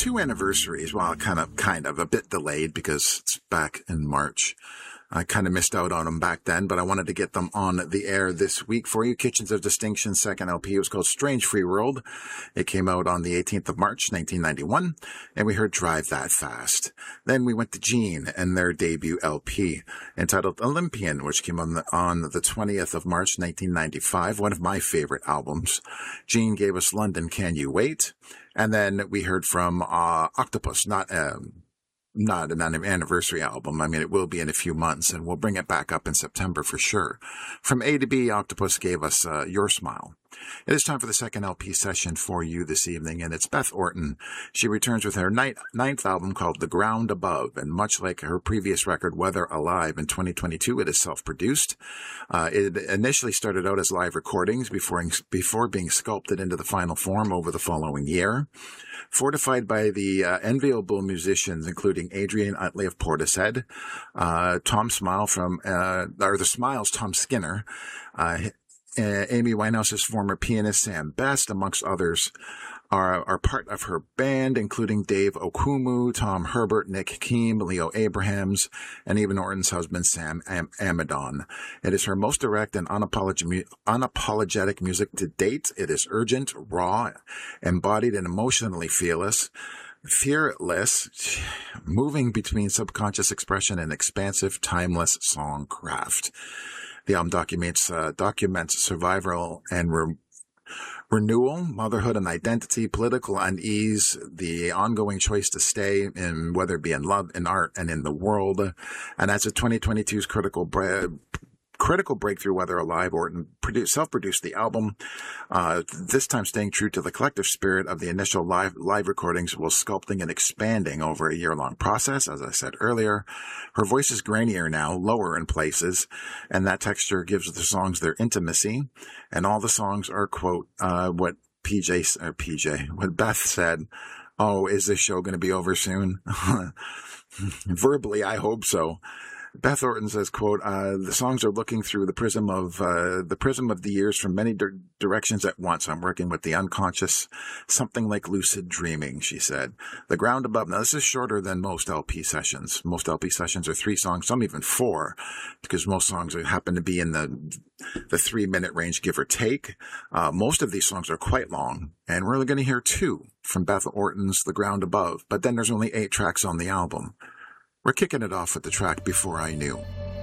two anniversaries. Well, kind of a bit delayed because it's back in March. I kind of missed out on them back then, but I wanted to get them on the air this week for you. Kitchens of Distinction's second LP was called Strange Free World. It came out on the 18th of March, 1991, and we heard Drive That Fast. Then we went to Gene and their debut LP entitled Olympian, which came on the 20th of March, 1995, one of my favorite albums. Gene gave us London Can You Wait? And then we heard from Octopus, not an anniversary album. I mean, it will be in a few months, and we'll bring it back up in September for sure. From A to B, Octopus gave us Your Smile. It is time for the second LP session for you this evening, and it's Beth Orton. She returns with her ninth album called The Ground Above, and much like her previous record, Weather Alive, in 2022, it is self-produced. It initially started out as live recordings before being sculpted into the final form over the following year. Fortified by the enviable musicians, including Adrian Utley of Portishead, Tom Skinner, Amy Winehouse's former pianist Sam Best, amongst others, are part of her band, including Dave Okumu, Tom Herbert, Nick Keem, Leo Abrahams, and even Orton's husband, Sam Amadon. It is her most direct and unapologetic music to date. It is urgent, raw, embodied, and emotionally fearless, moving between subconscious expression and expansive, timeless songcraft. The album documents survival and renewal, motherhood and identity, political unease, the ongoing choice to stay, in whether it be in love, in art, and in the world. And that's a 2022's critical breakthrough, Weather Alive. Orton self-produced the album, this time staying true to the collective spirit of the initial live recordings, while sculpting and expanding over a year-long process. As I said earlier, her voice is grainier now, lower in places, and that texture gives the songs their intimacy. And all the songs are, quote, what Beth said, "Oh, is this show going to be over soon?" Verbally, I hope so. Beth Orton says, quote, "The songs are looking through the prism of the years from many directions at once. I'm working with the unconscious, something like lucid dreaming," she said. The Ground Above. Now, this is shorter than most LP sessions. Most LP sessions are 3 songs, some even 4, because most songs happen to be in the 3-minute range, give or take. Most of these songs are quite long, and we're only going to hear 2 from Beth Orton's The Ground Above, but then there's only 8 tracks on the album. We're kicking it off with the track Before I Knew.